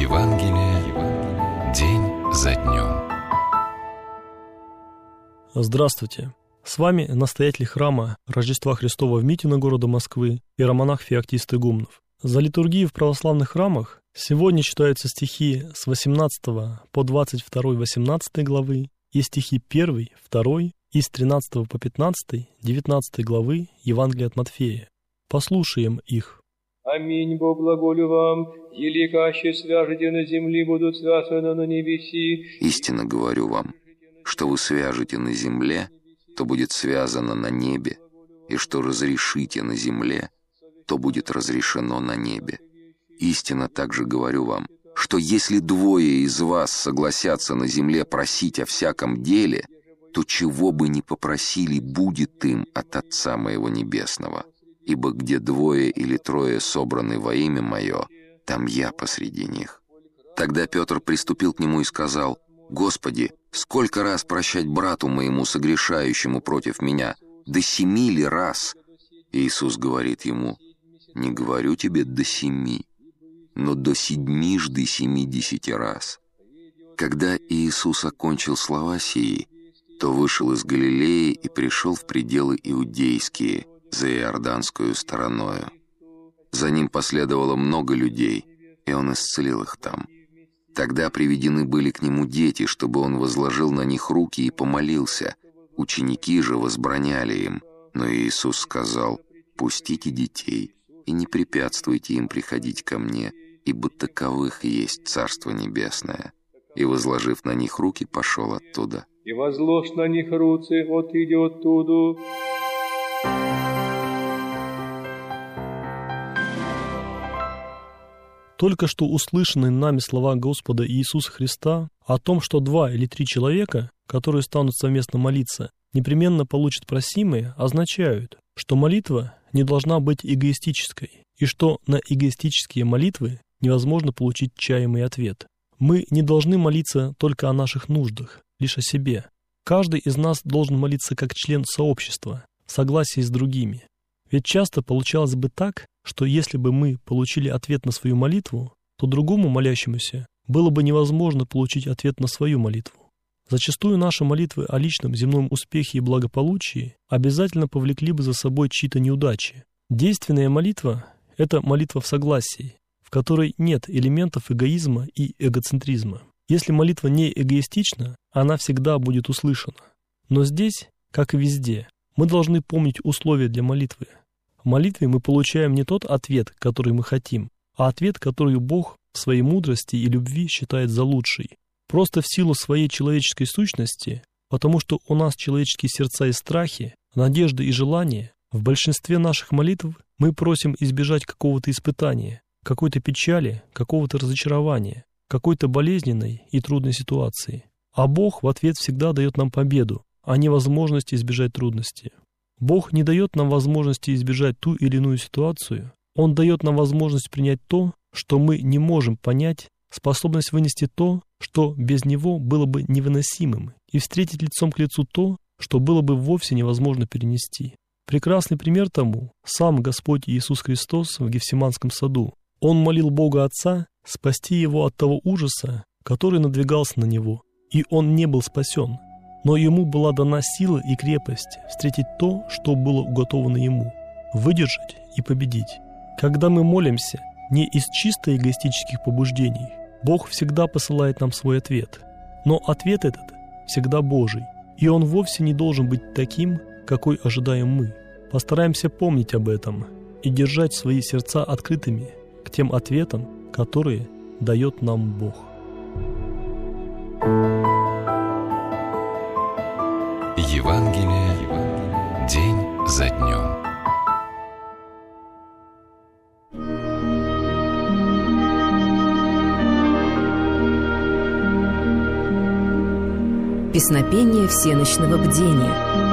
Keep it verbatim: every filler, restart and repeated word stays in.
Евангелие день за днем. Здравствуйте! С вами настоятель храма Рождества Христова в Митино города Москвы иеромонах Феоктист Игумнов. За литургией в православных храмах сегодня читаются стихи с восемнадцатого по двадцать второй восемнадцатой главы и стихи первый, второй и с тринадцатого по пятнадцатый девятнадцатой главы Евангелия от Матфея. Послушаем их. Аминь, Бог глаголю вам, еле каще свяжете на земле, будут связаны на небеси. Истинно говорю вам, что вы свяжете на земле, то будет связано на небе, и что разрешите на земле, то будет разрешено на небе. Истинно также говорю вам, что если двое из вас согласятся на земле просить о всяком деле, то чего бы ни попросили, будет им от Отца моего Небесного. Ибо где двое или трое собраны во имя Мое, там Я посреди них». Тогда Петр приступил к нему и сказал: «Господи, сколько раз прощать брату моему, согрешающему против меня? До семи ли раз?» Иисус говорит ему: «Не говорю тебе до семи, но до седьмижды семидесяти раз». Когда Иисус окончил слова сии, то вышел из Галилеи и пришел в пределы иудейские, за иорданскую стороною. За ним последовало много людей, и он исцелил их там. Тогда приведены были к нему дети, чтобы он возложил на них руки и помолился. Ученики же возбраняли им, но Иисус сказал: «Пустите детей и не препятствуйте им приходить ко мне, ибо таковых есть Царство Небесное». И, возложив на них руки, пошел оттуда. «И возложь на них руцы, отыди оттуда». Только что услышанные нами слова Господа Иисуса Христа о том, что два или три человека, которые станут совместно молиться, непременно получат просимое, означают, что молитва не должна быть эгоистической, и что на эгоистические молитвы невозможно получить чаемый ответ. Мы не должны молиться только о наших нуждах, лишь о себе. Каждый из нас должен молиться как член сообщества, в согласии с другими. Ведь часто получалось бы так, что если бы мы получили ответ на свою молитву, то другому молящемуся было бы невозможно получить ответ на свою молитву. Зачастую наши молитвы о личном земном успехе и благополучии обязательно повлекли бы за собой чьи-то неудачи. Действенная молитва — это молитва в согласии, в которой нет элементов эгоизма и эгоцентризма. Если молитва не эгоистична, она всегда будет услышана. Но здесь, как и везде, мы должны помнить условия для молитвы. В молитве мы получаем не тот ответ, который мы хотим, а ответ, который Бог в своей мудрости и любви считает за лучший. Просто в силу своей человеческой сущности, потому что у нас человеческие сердца и страхи, надежды и желания, в большинстве наших молитв мы просим избежать какого-то испытания, какой-то печали, какого-то разочарования, какой-то болезненной и трудной ситуации. А Бог в ответ всегда дает нам победу, а не возможность избежать трудности. Бог не дает нам возможности избежать ту или иную ситуацию. Он дает нам возможность принять то, что мы не можем понять, способность вынести то, что без Него было бы невыносимым, и встретить лицом к лицу то, что было бы вовсе невозможно перенести. Прекрасный пример тому — сам Господь Иисус Христос в Гефсиманском саду. Он молил Бога Отца спасти Его от того ужаса, который надвигался на Него, и Он не был спасен. Но Ему была дана сила и крепость встретить то, что было уготовано Ему, выдержать и победить. Когда мы молимся не из чисто эгоистических побуждений, Бог всегда посылает нам свой ответ. Но ответ этот всегда Божий, и он вовсе не должен быть таким, какой ожидаем мы. Постараемся помнить об этом и держать свои сердца открытыми к тем ответам, которые дает нам Бог. Евангелие день за днем. Песнопение всенощного бдения.